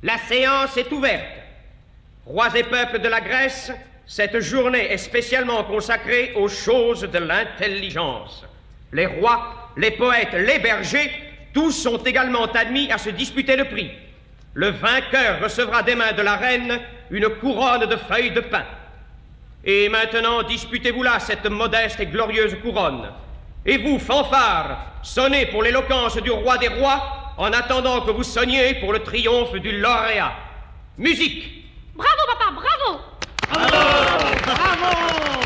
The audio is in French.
La séance est ouverte. Rois et peuples de la Grèce, cette journée est spécialement consacrée aux choses de l'intelligence. Les rois, les poètes, les bergers, tous sont également admis à se disputer le prix. Le vainqueur recevra des mains de la reine une couronne de feuilles de pin. Et maintenant, disputez-vous là cette modeste et glorieuse couronne. Et vous, fanfares, sonnez pour l'éloquence du roi des rois, en attendant que vous sonniez pour le triomphe du lauréat. Musique! Bravo, papa, bravo! Bravo! Bravo!